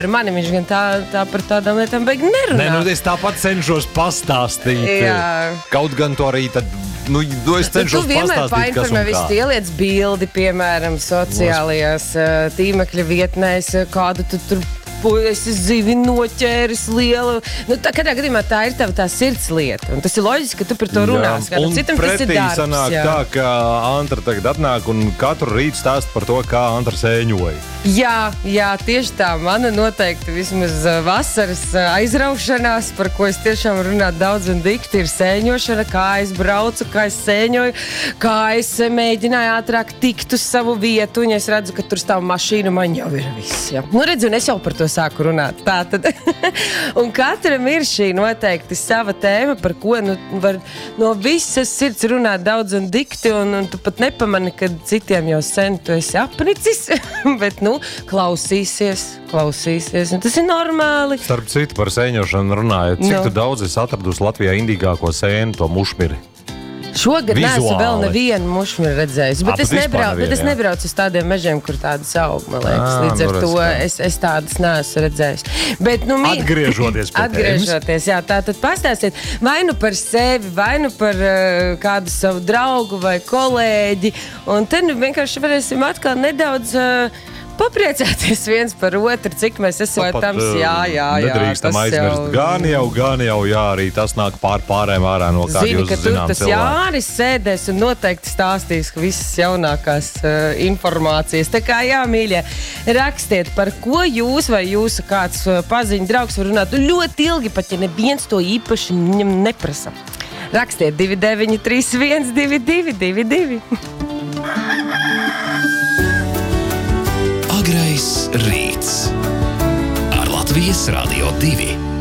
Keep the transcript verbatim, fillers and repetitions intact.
Ar mani viņš gan tā, tā par tādām lietām beig nerunā. Nē, nu es tāpat cenšos pastāstīt. Jā. Kaut gan to arī tad, nu, nu es cenšos pastāstīt, kas un kā. Tu vienmēr painformē visu ieliec bildi, piemēram, sociālajās uh, tīmekļa vietnēs, kādu tu tur esi zivi noķēris lielu. Nu, tā, kādā gadījumā tā ir tava tā sirds lieta. Un tas ir loģiski, ka tu par to runās. Jā, un citam pretī tas ir darbs, sanāk jā. tā, ka Antra tagad atnāk un katru rītu stāst par to, kā Antra sēņoja. Jā, jā, tieši tā. Mana noteikti vismaz vasaras aizraušanās, par ko es tiešām runātu daudz un dikti, ir sēņošana, kā es braucu, kā es sēņoju, kā es mēģināju ātrāk tikt uz savu vietu, un es redzu, ka tur stāv mašīna, man jau ir viss. Jā. Nu, redzu, un es jau par to sāku runāt. Tā tad. Un katram ir šī noteikti sava tēma, par ko nu, var no visas sirds runāt daudz un dikti, un, un tu pat nepamani, kad citiem jau sen tu esi apnicis, bet, nu, klausīsies, klausīsies, un tas ir normāli. Starp citu par sēņošanu runājot, cik No. tu daudz esi atradusi Latvijā indīgāko sēnu, to mušmiri? Šogad neesmu Vizuāli. vēl nevienu mušmiru redzējis, bet, Ā, es, bet vispār nebraucu, nevienu, bet es jā. nebraucu uz tādiem mežiem, kur tādas aug, man liekas. Ā, Līdz ar nu, to redz, kā. es, es tādas neesmu redzējis. Bet, nu, mi- Atgriežoties pie Atgriežoties, jā, tā tad pastāstiet vai nu par sevi, vai nu par uh, kādu savu draugu vai kolēģi, un te nu vienkārši varēsim atkal nedaudz uh, papriecāties viens par otru, cik mēs esam tams, jā, jā, jā. Nedrīkstam tas aizmirst. jau- Gan jau, gan jau, jā, arī tas nāk pār pārējiem ārā no kāda Zini, jūs ka tur zinām tas cilvēku. Jānis sēdēs un noteikti stāstīs visas jaunākās uh, informācijas. Tā kā jā, mīļie, rakstiet, par ko jūs vai jūsu kāds uh, paziņu draugs var runāt ļoti ilgi, pat ja neviens to īpaši viņam neprasa. Rakstiet divi deviņi trīs viens divi divi divi divi. Agrais rīts ar Latvijas Radio divi.